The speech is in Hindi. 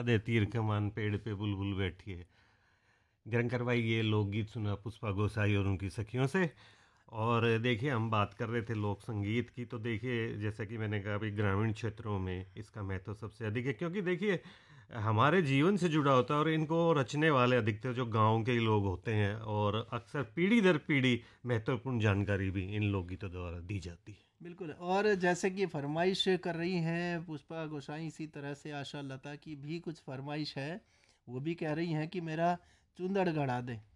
बता दे तीर कमान पेड़ पे बुलबुल बैठी है। निरंकर भाई ये लोकगीत सुना पुष्पा गोसाई और उनकी सखियों से। और देखिए हम बात कर रहे थे लोक संगीत की, तो देखिए जैसा कि मैंने कहा, अभी ग्रामीण क्षेत्रों में इसका महत्व सबसे अधिक है, क्योंकि देखिए हमारे जीवन से जुड़ा होता है और इनको रचने वाले अधिकतर जो गांव के ही लोग होते हैं, और अक्सर पीढ़ी दर पीढ़ी महत्वपूर्ण जानकारी भी इन लोकगीतों द्वारा दी जाती है। बिल्कुल। और जैसे कि फरमाइश कर रही हैं पुष्पा गोसाई, इसी तरह से आशा लता की भी कुछ फरमाइश है। वो भी कह रही हैं कि मेरा चुंदड़ गड़ा दे।